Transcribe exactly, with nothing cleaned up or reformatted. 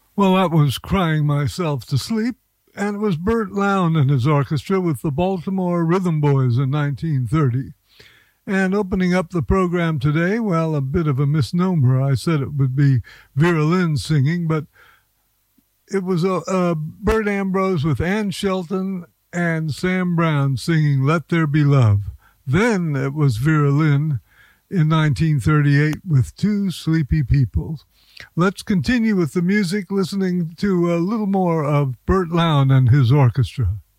Well, that was Crying Myself to Sleep, and it was Burt Lown and his orchestra with the Baltimore Rhythm Boys in nineteen thirty. And opening up the program today, well, a bit of a misnomer. I said it would be Vera Lynn singing, but it was uh, uh, Bert Ambrose with Ann Shelton and Sam Brown singing Let There Be Love. Then it was Vera Lynn in nineteen thirty-eight with Two Sleepy People. Let's continue with the music, listening to a little more of Burt Lown and his orchestra.